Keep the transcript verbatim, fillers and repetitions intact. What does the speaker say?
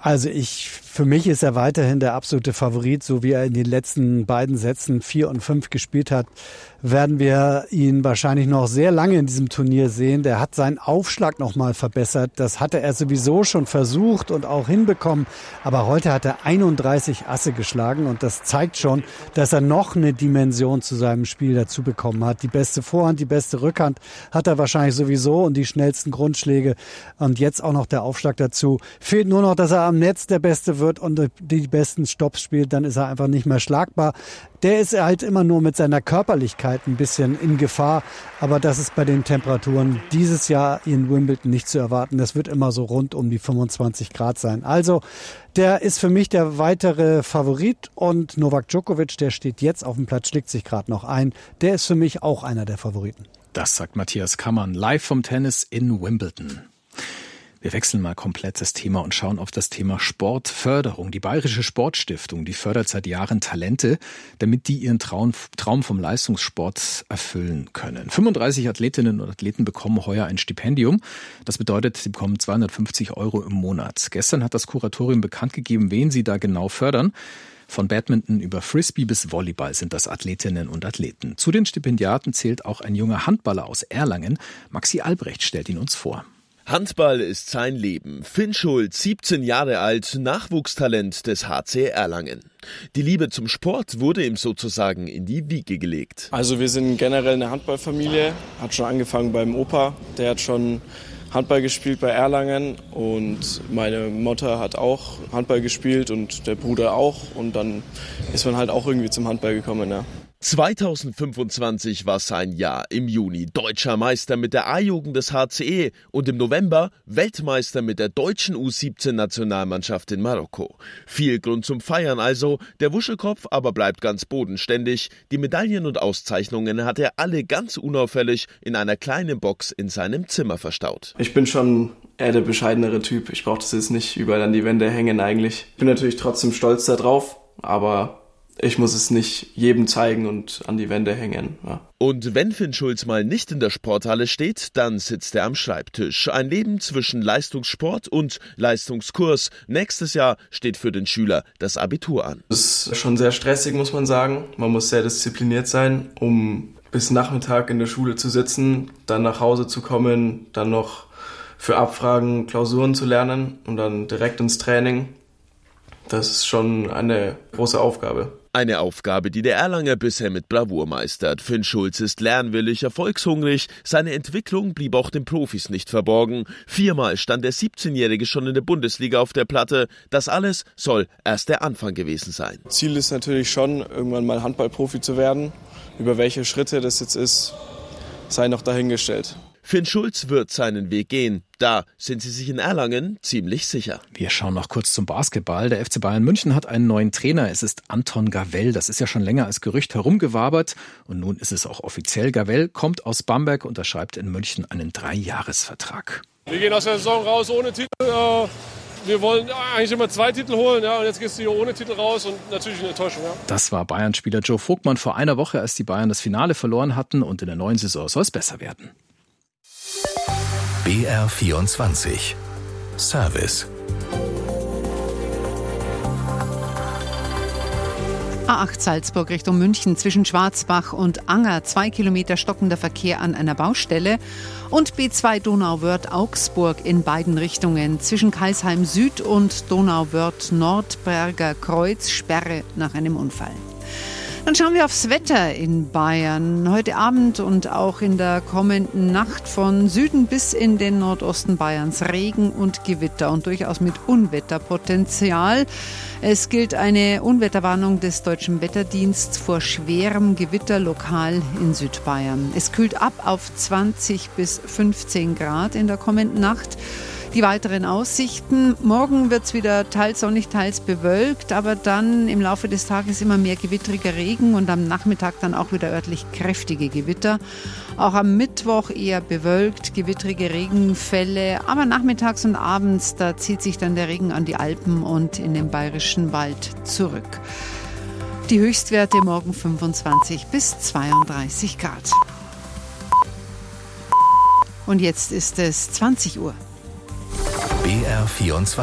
Also ich, für mich ist er weiterhin der absolute Favorit, so wie er in den letzten beiden Sätzen vier und fünf gespielt hat, werden wir ihn wahrscheinlich noch sehr lange in diesem Turnier sehen. Der hat seinen Aufschlag nochmal verbessert. Das hatte er sowieso schon versucht und auch hinbekommen. Aber heute hat er einunddreißig Asse geschlagen und das zeigt schon, dass er noch eine Dimension zu seinem Spiel dazu bekommen hat. Die beste Vorhand, die beste Rückhand hat er wahrscheinlich sowieso und die schnellsten Grundschläge und jetzt auch noch der Aufschlag dazu. Fehlt nur noch, dass er am Netz der Beste wird und die besten Stops spielt, dann ist er einfach nicht mehr schlagbar. Der ist halt immer nur mit seiner Körperlichkeit ein bisschen in Gefahr, aber das ist bei den Temperaturen dieses Jahr in Wimbledon nicht zu erwarten. Das wird immer so rund um die fünfundzwanzig Grad sein. Also der ist für mich der weitere Favorit und Novak Djokovic, der steht jetzt auf dem Platz, schlägt sich gerade noch ein. Der ist für mich auch einer der Favoriten. Das sagt Matthias Kammann, live vom Tennis in Wimbledon. Wir wechseln mal komplett das Thema und schauen auf das Thema Sportförderung. Die Bayerische Sportstiftung, die fördert seit Jahren Talente, damit die ihren Traum, Traum vom Leistungssport erfüllen können. fünfunddreißig Athletinnen und Athleten bekommen heuer ein Stipendium. Das bedeutet, sie bekommen zweihundertfünfzig Euro im Monat. Gestern hat das Kuratorium bekannt gegeben, wen sie da genau fördern. Von Badminton über Frisbee bis Volleyball sind das Athletinnen und Athleten. Zu den Stipendiaten zählt auch ein junger Handballer aus Erlangen. Maxi Albrecht stellt ihn uns vor. Handball ist sein Leben. Finn Schulz, siebzehn Jahre alt, Nachwuchstalent des H C Erlangen. Die Liebe zum Sport wurde ihm sozusagen in die Wiege gelegt. Also wir sind generell eine Handballfamilie, hat schon angefangen beim Opa, der hat schon Handball gespielt bei Erlangen und meine Mutter hat auch Handball gespielt und der Bruder auch und dann ist man halt auch irgendwie zum Handball gekommen, ja. zweitausendfünfundzwanzig war sein Jahr. Im Juni deutscher Meister mit der A-Jugend des H C E und im November Weltmeister mit der deutschen U siebzehn Nationalmannschaft in Marokko. Viel Grund zum Feiern also. Der Wuschelkopf aber bleibt ganz bodenständig. Die Medaillen und Auszeichnungen hat er alle ganz unauffällig in einer kleinen Box in seinem Zimmer verstaut. Ich bin schon eher der bescheidenere Typ. Ich brauche das jetzt nicht überall an die Wände hängen eigentlich. Ich bin natürlich trotzdem stolz darauf, aber ich muss es nicht jedem zeigen und an die Wände hängen. Ja. Und wenn Finn Schulz mal nicht in der Sporthalle steht, dann sitzt er am Schreibtisch. Ein Leben zwischen Leistungssport und Leistungskurs. Nächstes Jahr steht für den Schüler das Abitur an. Das ist schon sehr stressig, muss man sagen. Man muss sehr diszipliniert sein, um bis Nachmittag in der Schule zu sitzen, dann nach Hause zu kommen, dann noch für Abfragen Klausuren zu lernen und dann direkt ins Training. Das ist schon eine große Aufgabe. Eine Aufgabe, die der Erlanger bisher mit Bravour meistert. Finn Schulz ist lernwillig, erfolgshungrig. Seine Entwicklung blieb auch den Profis nicht verborgen. Viermal stand der siebzehnjährige schon in der Bundesliga auf der Platte. Das alles soll erst der Anfang gewesen sein. Ziel ist natürlich schon, irgendwann mal Handballprofi zu werden. Über welche Schritte das jetzt ist, sei noch dahingestellt. Finn Schulz wird seinen Weg gehen. Da sind sie sich in Erlangen ziemlich sicher. Wir schauen noch kurz zum Basketball. Der F C Bayern München hat einen neuen Trainer. Es ist Anton Gavell. Das ist ja schon länger als Gerücht herumgewabert. Und nun ist es auch offiziell. Gavell kommt aus Bamberg und unterschreibt in München einen Dreijahresvertrag. Wir gehen aus der Saison raus ohne Titel. Wir wollen eigentlich immer zwei Titel holen. Ja, und jetzt gehst du hier ohne Titel raus und natürlich eine Enttäuschung. Ja. Das war Bayern-Spieler Joe Vogtmann vor einer Woche, als die Bayern das Finale verloren hatten. Und in der neuen Saison soll es besser werden. B R vierundzwanzig Service. A acht Salzburg Richtung München zwischen Schwarzbach und Anger. Zwei Kilometer stockender Verkehr an einer Baustelle. Und B zwei Donauwörth Augsburg in beiden Richtungen. Zwischen Kalsheim Süd und Donauwörth Nordberger Kreuz Sperre nach einem Unfall. Dann schauen wir aufs Wetter in Bayern. Heute Abend und auch in der kommenden Nacht von Süden bis in den Nordosten Bayerns Regen und Gewitter und durchaus mit Unwetterpotenzial. Es gilt eine Unwetterwarnung des Deutschen Wetterdienstes vor schwerem Gewitter lokal in Südbayern. Es kühlt ab auf zwanzig bis fünfzehn Grad in der kommenden Nacht. Die weiteren Aussichten. Morgen wird es wieder teils sonnig, teils bewölkt, aber dann im Laufe des Tages immer mehr gewittriger Regen und am Nachmittag dann auch wieder örtlich kräftige Gewitter. Auch am Mittwoch eher bewölkt, gewittrige Regenfälle, aber nachmittags und abends, da zieht sich dann der Regen an die Alpen und in den bayerischen Wald zurück. Die Höchstwerte morgen fünfundzwanzig bis zweiunddreißig Grad. Und jetzt ist es zwanzig Uhr. B R vierundzwanzig